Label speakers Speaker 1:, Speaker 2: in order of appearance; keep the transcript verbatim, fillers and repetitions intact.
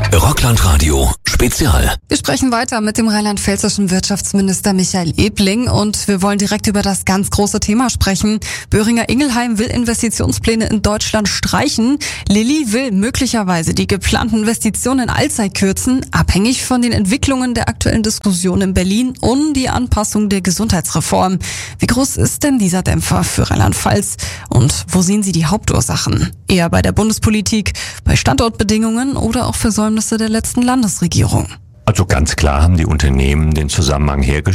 Speaker 1: Rockland-Radio Spezial.
Speaker 2: Wir sprechen weiter mit dem rheinland-pfälzischen Wirtschaftsminister Michael Ebling und wir wollen direkt über das ganz große Thema sprechen. Boehringer Ingelheim will Investitionspläne in Deutschland streichen. Lilly will möglicherweise die geplanten Investitionen in Alzey kürzen, abhängig von den Entwicklungen der aktuellen Diskussion in Berlin um die Anpassung der Gesundheitsreform. Wie groß ist denn dieser Dämpfer für Rheinland-Pfalz und wo sehen Sie die Hauptursachen? Eher bei der Bundespolitik, bei Standortbedingungen oder auch Versäumnisse der letzten Landesregierung?
Speaker 3: Also ganz klar haben die Unternehmen den Zusammenhang hergestellt.